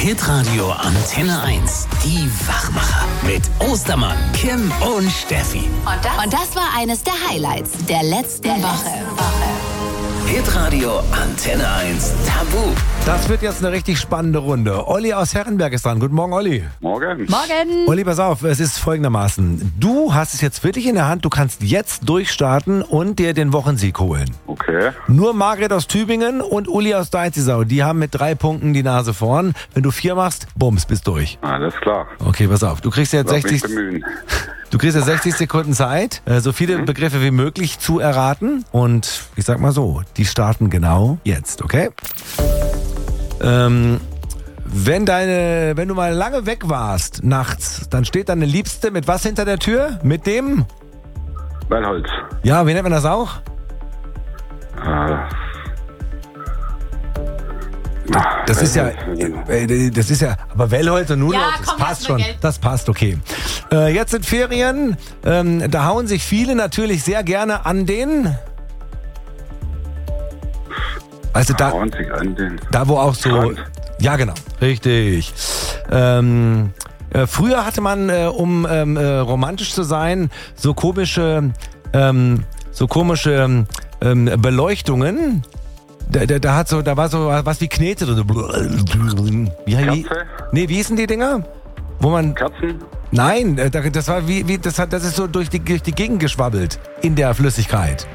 Hitradio Antenne 1. Die Wachmacher. Mit Ostermann, Kim und Steffi. Und das war eines der Highlights der letzten Woche. Hitradio Antenne 1 Tabu. Das wird jetzt eine richtig spannende Runde. Olli aus Herrenberg ist dran. Guten Morgen, Olli. Morgen. Morgen. Olli, pass auf, es ist folgendermaßen. Du hast es jetzt wirklich in der Hand. Du kannst jetzt durchstarten und dir den Wochensieg holen. Okay. Nur Margret aus Tübingen und Uli aus Deizisau, die haben mit 3 Punkten die Nase vorn. Wenn du 4 machst, bums, bist durch. Alles klar. Okay, pass auf. Du kriegst jetzt Lass mich 60... bemühen. Du kriegst ja 60 Sekunden Zeit, so viele Begriffe wie möglich zu erraten. Und ich sag mal so, die starten genau jetzt, okay? Wenn du mal lange weg warst, nachts, dann steht deine Liebste mit was hinter der Tür? Mit dem? Wellholz. Ja, wie nennt man das auch? Das ist ja, aber Wellholz und Nudelholz, Ja, das komm, passt lass mal schon, Geld. das passt, okay. Jetzt sind Ferien, da hauen sich viele natürlich sehr gerne an den, weißt du, da wo auch so, Strand. ja genau, richtig. Früher hatte man, um romantisch zu sein, so komische Beleuchtungen. Da war so was wie Knete drin. Kerze? Nee, wie hießen die Dinger? Wo man. Kerzen? Nein, das war das ist so durch die Gegend geschwabbelt in der Flüssigkeit.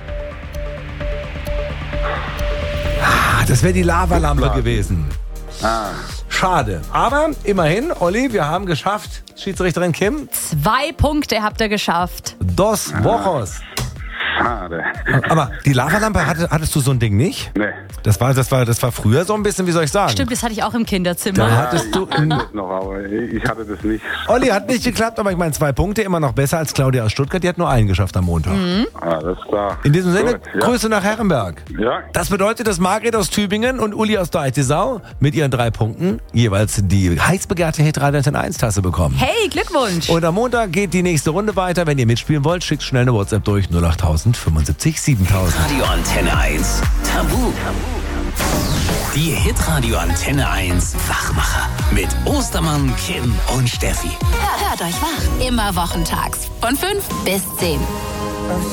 Das wäre die Lavalampe Luftblasen. gewesen. Schade. Aber immerhin, Olli, wir haben geschafft. Schiedsrichterin Kim. 2 Punkte habt ihr geschafft. 2 Wochos. Schade. Aber die Lavalampe, hattest du so ein Ding nicht? Nee. Das war früher so ein bisschen, wie soll ich sagen? Stimmt, das hatte ich auch im Kinderzimmer. Da hattest du. Ich kenn das noch, aber ich hatte das nicht. Olli hat nicht geklappt, aber ich meine 2 Punkte, immer noch besser als Claudia aus Stuttgart. Die hat nur einen geschafft am Montag. Alles klar. In diesem Sinne, Gut, ja. Grüße nach Herrenberg. Ja. Das bedeutet, dass Margret aus Tübingen und Uli aus Deizisau mit ihren 3 Punkten jeweils die heiß begehrte Hitradio Antenne 1 Tasse bekommen. Hey, Glückwunsch. Und am Montag geht die nächste Runde weiter. Wenn ihr mitspielen wollt, schickt schnell eine WhatsApp durch 08000 75 7000. Radio Antenne 1 Tabu. Die Hitradio Antenne 1 Wachmacher. Mit Ostermann, Kim und Steffi. Hört euch wach. Immer wochentags von 5 bis 10.